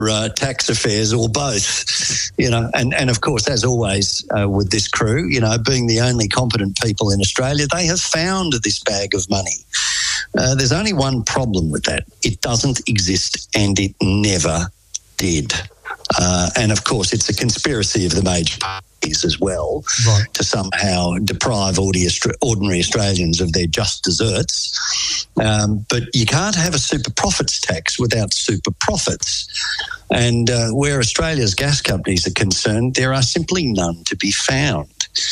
tax affairs or both, and of course, as always with this crew, being the only competent people in Australia, they have found this bag of money. There's only one problem with that. It doesn't exist and it never did. And of course, it's a conspiracy of the major parties as well, right, to somehow deprive ordinary Australians of their just desserts. But you can't have a super profits tax without super profits. And where Australia's gas companies are concerned, there are simply none to be found.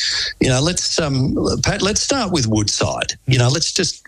Pat, let's start with Woodside. Let's just,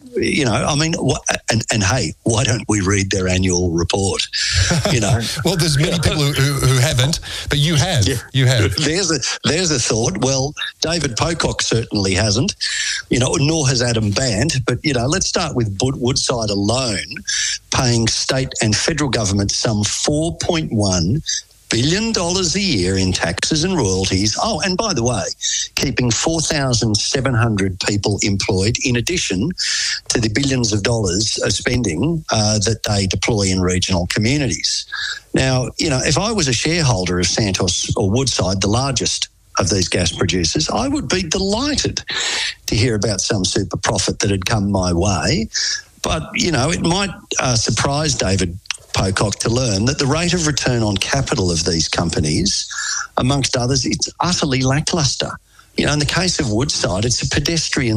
and hey, why don't we read their annual report? Well, there's many people who haven't, but you have. Yeah. You have. There's a thought. Well, David Pocock certainly hasn't, nor has Adam Bandt. But let's start with Woodside alone, paying state and federal government some $4.1 billion a year in taxes and royalties. Oh, and by the way, keeping 4,700 people employed in addition to the billions of dollars of spending that they deploy in regional communities. Now, if I was a shareholder of Santos or Woodside, the largest of these gas producers, I would be delighted to hear about some super profit that had come my way. But, it might surprise David Pocock to learn that the rate of return on capital of these companies, amongst others, it's utterly lacklustre. In the case of Woodside, it's a pedestrian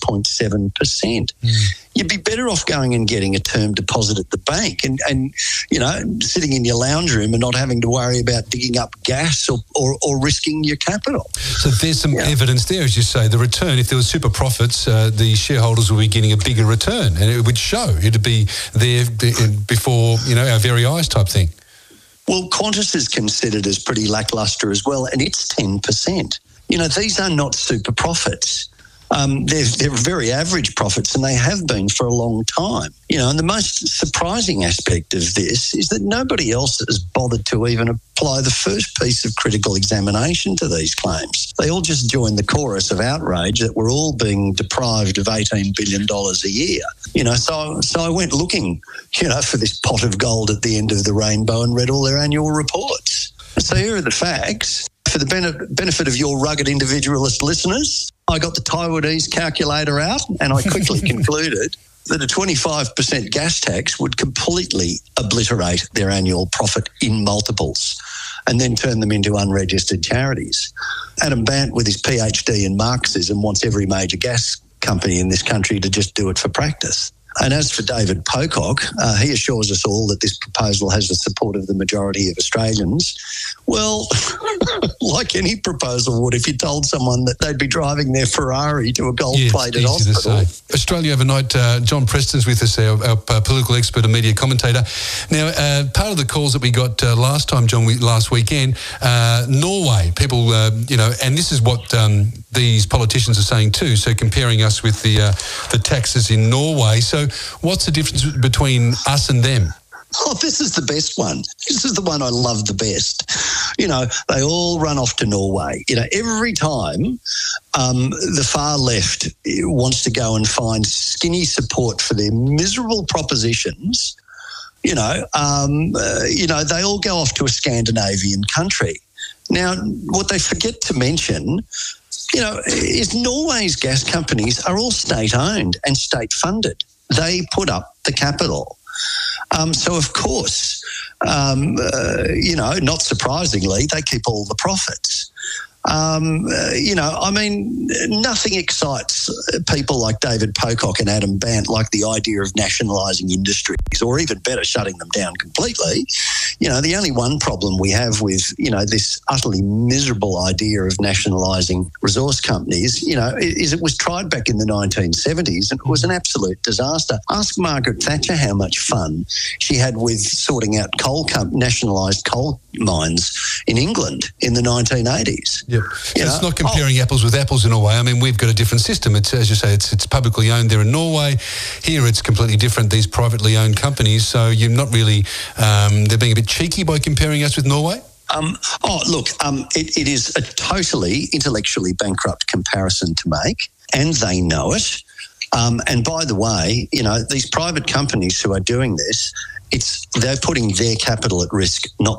6.7%. You'd be better off going and getting a term deposit at the bank and sitting in your lounge room and not having to worry about digging up gas or risking your capital. So there's some evidence there, as you say. The return, if there was super profits, the shareholders would be getting a bigger return, and it would show. It would be there before, our very eyes type thing. Well, Qantas is considered as pretty lacklustre as well, and it's 10%. These are not super profits. They're very average profits, and they have been for a long time. And the most surprising aspect of this is that nobody else has bothered to even apply the first piece of critical examination to these claims. They all just joined the chorus of outrage that we're all being deprived of $18 billion a year. So I went looking, for this pot of gold at the end of the rainbow and read all their annual reports. So here are the facts. For the benefit of your rugged individualist listeners, I got the Taiwanese calculator out and I quickly concluded that a 25% gas tax would completely obliterate their annual profit in multiples and then turn them into unregistered charities. Adam Bandt, with his PhD in Marxism, wants every major gas company in this country to just do it for practice. And as for David Pocock, he assures us all that this proposal has the support of the majority of Australians. Well, like any proposal would if you told someone that they'd be driving their Ferrari to a gold-plated hospital. Australia Overnight, John Preston's with us, our political expert and media commentator. Now, part of the calls that we got last time, John, last weekend, Norway, people, and this is what these politicians are saying too, so comparing us with the taxes in Norway. So what's the difference between us and them? Oh, this is the best one. This is the one I love the best. They all run off to Norway. Every time the far left wants to go and find skinny support for their miserable propositions, they all go off to a Scandinavian country. Now, what they forget to mention, is Norway's gas companies are all state-owned and state-funded. They put up the capital. So, of course, not surprisingly, they keep all the profits. Nothing excites people like David Pocock and Adam Bandt like the idea of nationalising industries, or even better, shutting them down completely. The only one problem we have with, this utterly miserable idea of nationalising resource companies, is it was tried back in the 1970s and it was an absolute disaster. Ask Margaret Thatcher how much fun she had with sorting out nationalised coal mines in England in the 1980s. Yeah, it's not comparing apples with apples in a way. I mean, we've got a different system. It's, as you say, it's publicly owned there in Norway. Here, it's completely different. These privately owned companies. So you're not really. They're being a bit cheeky by comparing us with Norway. It is a totally intellectually bankrupt comparison to make, and they know it. And by the way, these private companies who are doing this, they're putting their capital at risk, not